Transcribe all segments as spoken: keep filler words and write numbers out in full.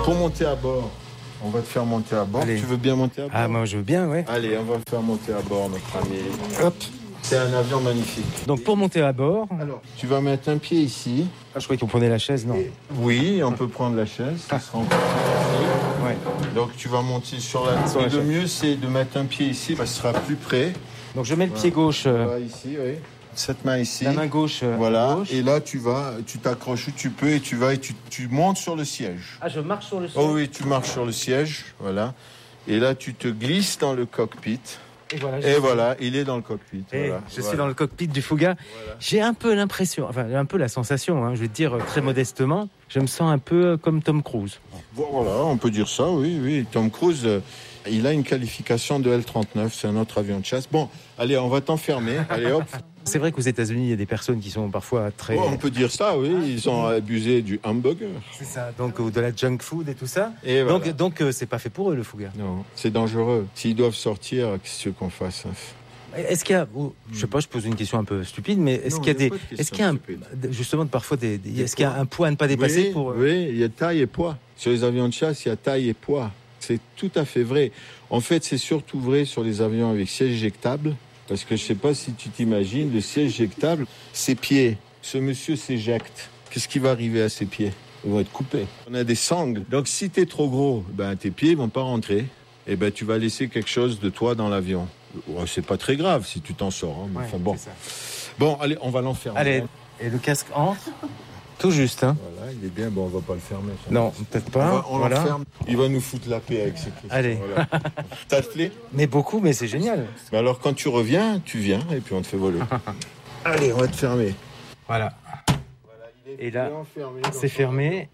Pour monter à bord, on va te faire monter à bord. Allez. Tu veux bien monter à bord? Ah, moi je veux bien, ouais. Allez, on va le faire monter à bord, notre ami. Hop. C'est un avion magnifique. Donc pour monter à bord. Alors, tu vas mettre un pied ici. Ah, je croyais qu'on prenait la chaise, non. Oui, on peut prendre la chaise. Ça sera encore plus Ouais. facile. Donc tu vas monter sur la. Sur la Et le chaise. mieux, c'est de mettre un pied ici, parce que ce sera plus près. Donc je mets le Voilà. pied gauche, euh, Voilà, ici, oui. Cette main ici. la main gauche. euh, à Voilà. gauche. Et là, tu vas, tu t'accroches où tu peux et tu vas et tu, tu montes sur le siège. Ah, je marche sur le sol. Oh oui, tu marches sur le siège, voilà. Et là, tu te glisses dans le cockpit. Et voilà. je Et suis- voilà, il est dans le cockpit. Et voilà. je suis Voilà. dans le cockpit du Fouga. Voilà. J'ai un peu l'impression, enfin un peu la sensation, hein, je vais te dire très modestement, je me sens un peu comme Tom Cruise. Bon, voilà, on peut dire ça, oui, oui. Tom Cruise, euh, il a une qualification de L trente-neuf, c'est un autre avion de chasse. Bon, allez, on va t'enfermer. Allez, hop. C'est vrai qu'aux États-Unis, il y a des personnes qui sont parfois très. Bon, on peut dire ça, oui. Ils ont abusé du hamburger. C'est ça. Donc ou de la junk food et tout ça. Et voilà. Donc donc euh, c'est pas fait pour eux le Fouga. Non, c'est dangereux. S'ils doivent sortir, qu'est-ce que tu veux qu'on fasse? Est-ce qu'il y a, ou, je sais pas, je pose une question un peu stupide, mais est-ce Non, qu'il y a il y a des, pas de question est-ce qu'il y a un, stupide. justement parfois des, des- Des est-ce qu'il y a poids. un poids à ne pas dépasser oui, pour euh, oui, il y a taille et poids. Sur les avions de chasse, il y a taille et poids. C'est tout à fait vrai. En fait, c'est surtout vrai sur les avions avec siège éjectable. Parce que je sais pas si tu t'imagines, le siège éjectable, ses pieds. Ce monsieur s'éjecte. Qu'est-ce qui va arriver à ses pieds? Ils vont être coupés. On a des sangles. Donc si t'es trop gros, ben tes pieds vont pas rentrer. Et ben tu vas laisser quelque chose de toi dans l'avion. Ouais, c'est pas très grave si tu t'en sors. Hein, mais ouais, enfin bon. c'est ça. Bon, allez, on va l'enfermer. Allez, et le casque entre, tout juste, hein. Voilà, il est bien. Bon, on va pas le fermer. ça. Non, peut-être On, pas. va- on voilà. l'enferme. Il va nous foutre la paix avec ses questions. Allez. Voilà. Ça te plaît? Mais beaucoup, mais c'est génial. Mais alors quand tu reviens, tu viens et puis on te fait voler. Allez, on va te fermer. Voilà, Voilà, il est Et là, bien enfermé dans c'est son fermé.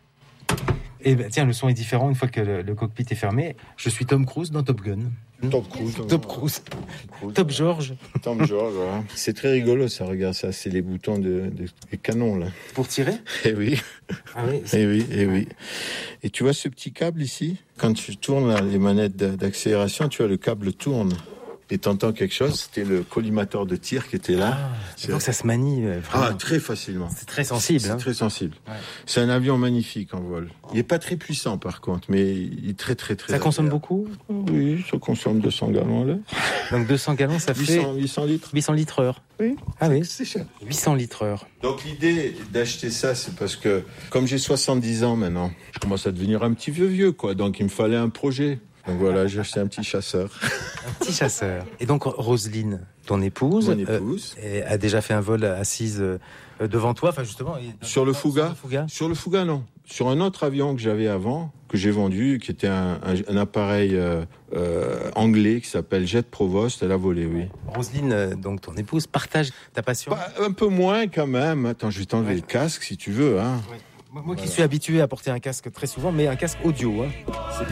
Et ben tiens, le son est différent une fois que le, le cockpit est fermé. Je suis Tom Cruise dans Top Gun. Top Cruise. Top Cruise. Cruise, Top ouais. George. Tom George, voilà. C'est très rigolo ça, regarde ça, c'est les boutons de, de- des canons là. Pour tirer. Eh oui, Ah oui. eh oui, eh oui. Et tu vois ce petit câble ici? Quand tu tournes là, les manettes d'a- d'accélération, tu vois le câble tourne. Et t'entends quelque chose, c'était le collimateur de tir qui était là. C'est donc ça se manie euh, Ah, vraiment. très facilement. C'est très sensible. C'est hein. très sensible. Ouais. C'est un avion magnifique en vol. Il est pas très puissant par contre, mais il est très très très. Ça consomme agréable. beaucoup. Oui, ça consomme deux cents gallons là. Donc deux cents gallons, ça fait huit cents, huit cents litres. huit cents litres heure. Oui. Ah oui. C'est cher. huit cents litres heure. Donc l'idée d'acheter ça, c'est parce que comme j'ai soixante-dix ans maintenant, je commence à devenir un petit vieux vieux quoi. Donc il me fallait un projet. Donc voilà, j'ai acheté un petit chasseur. Un petit chasseur. Et donc Roselyne, ton épouse, Mon épouse. euh, a déjà fait un vol assise euh, devant toi, enfin justement. et- Sur le Fouga. Sur le Fouga. Sur le Fouga, non. Sur un autre avion que j'avais avant, que j'ai vendu, qui était un, un- un appareil euh, euh, anglais qui s'appelle Jet Provost, elle a volé, oui. Roselyne, euh, donc ton épouse, partage ta passion. Bah, un peu moins quand même. Attends, je vais t'enlever Ouais. le casque si tu veux. Hein. Moi, moi qui suis habitué à porter un casque très souvent, mais un casque audio. Hein.